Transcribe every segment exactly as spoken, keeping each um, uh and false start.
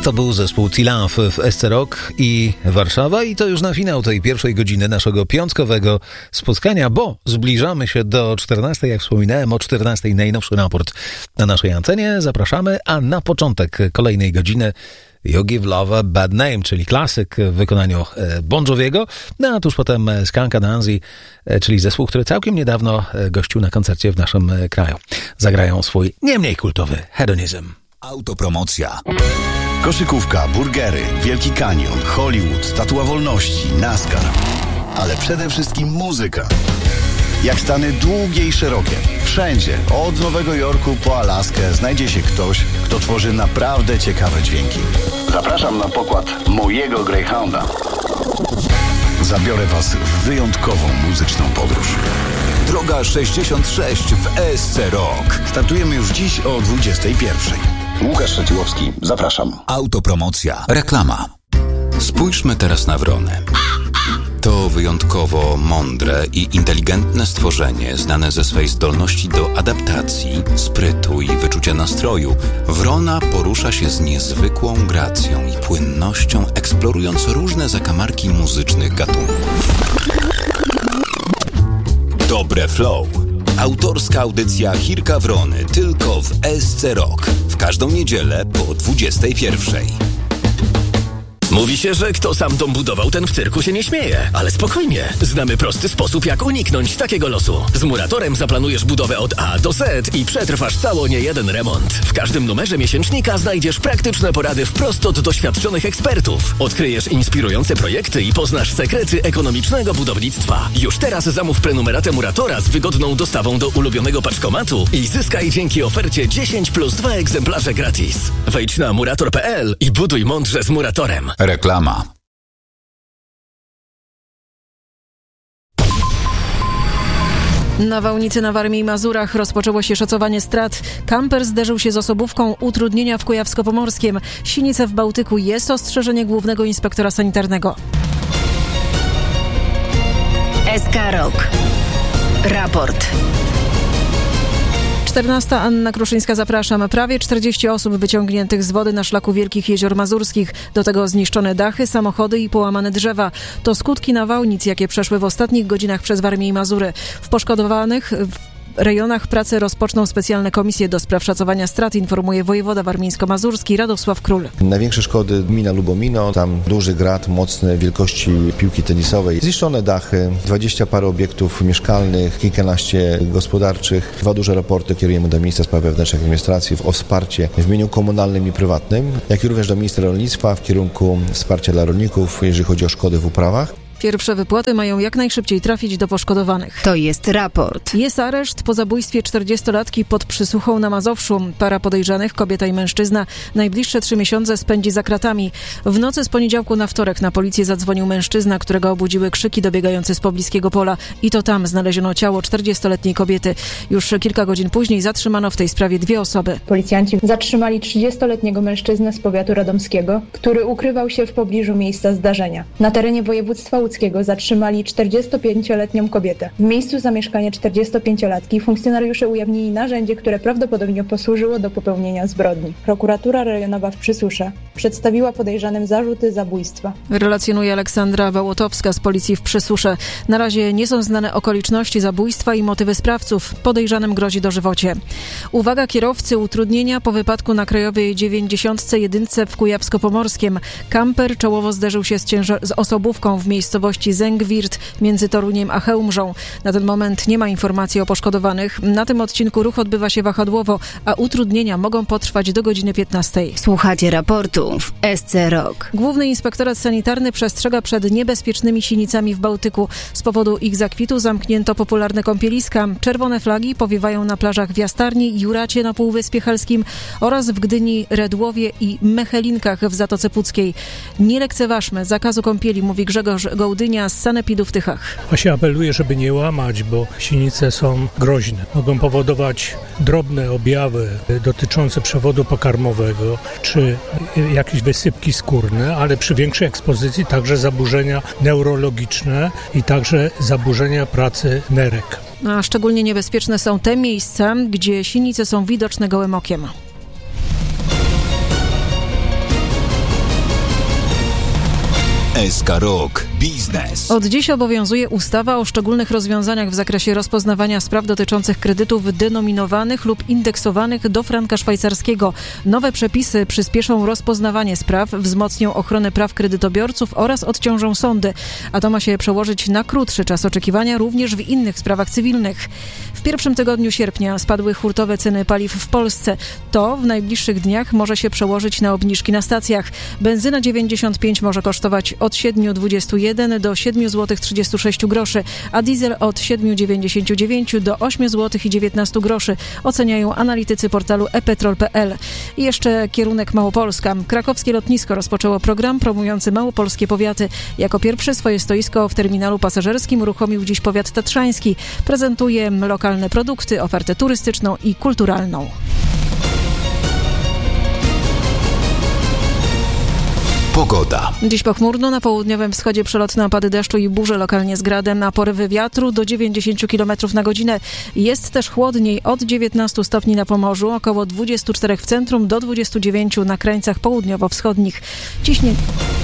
To był zespół T-Love w S C Rock i Warszawa i to już na finał tej pierwszej godziny naszego piątkowego spotkania, bo zbliżamy się do czternastej, jak wspominałem, o czternastej najnowszy raport na naszej antenie. Zapraszamy, a na początek kolejnej godziny You Give Love a Bad Name, czyli klasyk w wykonaniu Bon Joviego, no a tuż potem Skunk Anansi, czyli zespół, który całkiem niedawno gościł na koncercie w naszym kraju. Zagrają swój nie mniej kultowy Hedonizm. Autopromocja. Koszykówka, burgery, Wielki Kanion, Hollywood, Statua Wolności, NASCAR. Ale przede wszystkim muzyka. Jak Stany długie i szerokie. Wszędzie, od Nowego Jorku po Alaskę, znajdzie się ktoś, kto tworzy naprawdę ciekawe dźwięki. Zapraszam na pokład mojego Greyhounda. Zabiorę was w wyjątkową muzyczną podróż. Droga sześćdziesiąt sześć w S C Rock. Startujemy już dziś o dwudziestej pierwszej. Łukasz Szeciłowski, zapraszam. Autopromocja. Reklama. Spójrzmy teraz na wronę. To wyjątkowo mądre i inteligentne stworzenie, znane ze swej zdolności do adaptacji, sprytu i wyczucia nastroju. Wrona porusza się z niezwykłą gracją i płynnością, eksplorując różne zakamarki muzycznych gatunków. Dobre Flow. Autorska audycja Chirka Wrony tylko w S C Rock. W każdą niedzielę po dwudziestej pierwszej. Mówi się, że kto sam dom budował, ten w cyrku się nie śmieje. Ale spokojnie, znamy prosty sposób, jak uniknąć takiego losu. Z Muratorem zaplanujesz budowę od A do Z i przetrwasz cało niejeden remont. W każdym numerze miesięcznika znajdziesz praktyczne porady wprost od doświadczonych ekspertów. Odkryjesz inspirujące projekty i poznasz sekrety ekonomicznego budownictwa. Już teraz zamów prenumeratę Muratora z wygodną dostawą do ulubionego paczkomatu i zyskaj dzięki ofercie dziesięć plus dwa egzemplarze gratis. Wejdź na murator kropka p l i buduj mądrze z Muratorem. Reklama. Na Wałnicy na Warmii i Mazurach rozpoczęło się szacowanie strat. Kamper zderzył się z osobówką, utrudnienia w Kujawsko-Pomorskiem. Sinice w Bałtyku, jest ostrzeżenie głównego inspektora sanitarnego. S K Rock. Raport. czternasta. Anna Kruszyńska, zapraszam. Prawie czterdzieści osób wyciągniętych z wody na szlaku Wielkich Jezior Mazurskich. Do tego zniszczone dachy, samochody i połamane drzewa. To skutki nawałnic, jakie przeszły w ostatnich godzinach przez Warmię i Mazury. W poszkodowanych w rejonach pracy rozpoczną specjalne komisje do spraw szacowania strat, informuje wojewoda warmińsko-mazurski Radosław Król. Największe szkody gmina Lubomino, tam duży grat mocny wielkości piłki tenisowej, zniszczone dachy, dwadzieścia parę obiektów mieszkalnych, kilkanaście gospodarczych. Dwa duże raporty kierujemy do Ministra Spraw Wewnętrznych i Administracji o wsparcie w imieniu komunalnym i prywatnym, jak i również do Ministra Rolnictwa w kierunku wsparcia dla rolników, jeżeli chodzi o szkody w uprawach. Pierwsze wypłaty mają jak najszybciej trafić do poszkodowanych. To jest raport. Jest areszt po zabójstwie czterdziestolatki pod Przysłuchą na Mazowszu. Para podejrzanych, kobieta i mężczyzna, najbliższe trzy miesiące spędzi za kratami. W nocy z poniedziałku na wtorek na policję zadzwonił mężczyzna, którego obudziły krzyki dobiegające z pobliskiego pola. I to tam znaleziono ciało czterdziestoletniej kobiety. Już kilka godzin później zatrzymano w tej sprawie dwie osoby. Policjanci zatrzymali trzydziestoletniego mężczyznę z powiatu radomskiego, który ukrywał się w pobliżu miejsca zdarzenia. Na terenie województwa łódzkiego zatrzymali czterdziestopięcioletnią kobietę. W miejscu zamieszkania czterdziestopięciolatki funkcjonariusze ujawnili narzędzie, które prawdopodobnie posłużyło do popełnienia zbrodni. Prokuratura rejonowa w Przysusze przedstawiła podejrzanym zarzuty zabójstwa. Relacjonuje Aleksandra Wałotowska z policji w Przysusze. Na razie nie są znane okoliczności zabójstwa i motywy sprawców. Podejrzanym grozi dożywocie. Uwaga kierowcy, utrudnienia po wypadku na krajowej dziewięćdziesiątce jeden w Kujawsko-Pomorskim. Kamper czołowo zderzył się z, ciężar- z osobówką w miejscowości Zengwirt między Toruniem a Chełmżą. Na ten moment nie ma informacji o poszkodowanych. Na tym odcinku ruch odbywa się wahadłowo, a utrudnienia mogą potrwać do godziny piętnastej. Słuchacie raportu w S C Rock. Główny Inspektorat Sanitarny przestrzega przed niebezpiecznymi sinicami w Bałtyku. Z powodu ich zakwitu zamknięto popularne kąpieliska. Czerwone flagi powiewają na plażach w Jastarni, Juracie na Półwyspie Helskim oraz w Gdyni, Redłowie i Mechelinkach w Zatoce Puckiej. Nie lekceważmy zakazu kąpieli, mówi Grzegorz Gołdynia z Sanepidu w Tychach. Właśnie apeluję, żeby nie łamać, bo sinice są groźne. Mogą powodować drobne objawy dotyczące przewodu pokarmowego czy jakieś wysypki skórne, ale przy większej ekspozycji także zaburzenia neurologiczne i także zaburzenia pracy nerek. A szczególnie niebezpieczne są te miejsca, gdzie sinice są widoczne gołym okiem. S K Rok. Biznes. Od dziś obowiązuje ustawa o szczególnych rozwiązaniach w zakresie rozpoznawania spraw dotyczących kredytów denominowanych lub indeksowanych do franka szwajcarskiego. Nowe przepisy przyspieszą rozpoznawanie spraw, wzmocnią ochronę praw kredytobiorców oraz odciążą sądy. A to ma się przełożyć na krótszy czas oczekiwania również w innych sprawach cywilnych. W pierwszym tygodniu sierpnia spadły hurtowe ceny paliw w Polsce. To w najbliższych dniach może się przełożyć na obniżki na stacjach. Benzyna dziewięćdziesiąt pięć może kosztować od siedem dwadzieścia jeden do siedem złotych trzydzieści sześć groszy, a diesel od siedem dziewięćdziesiąt dziewięć do osiem złotych dziewiętnaście groszy, oceniają analitycy portalu e petrol kropka p l. I jeszcze kierunek Małopolska. Krakowskie lotnisko rozpoczęło program promujący małopolskie powiaty. Jako pierwszy swoje stoisko w terminalu pasażerskim uruchomił dziś powiat tatrzański. Prezentuje lokalne produkty, ofertę turystyczną i kulturalną. Pogoda. Dziś pochmurno, na południowym wschodzie przelotne opady deszczu i burze lokalnie z gradem, a porywy wiatru do dziewięćdziesiąt kilometrów na godzinę. Jest też chłodniej, od dziewiętnastu stopni na Pomorzu, około dwadzieścia cztery w centrum do dwudziestu dziewięciu na krańcach południowo-wschodnich. Ciśnienie...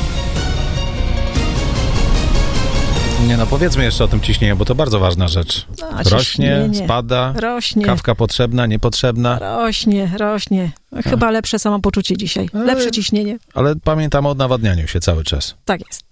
Nie no, powiedzmy jeszcze o tym ciśnieniu, bo to bardzo ważna rzecz. No, rośnie, spada, rośnie. Kawka potrzebna, niepotrzebna. Rośnie, rośnie. Chyba lepsze samopoczucie dzisiaj, lepsze ciśnienie. Ale pamiętam o nawadnianiu się cały czas. Tak jest.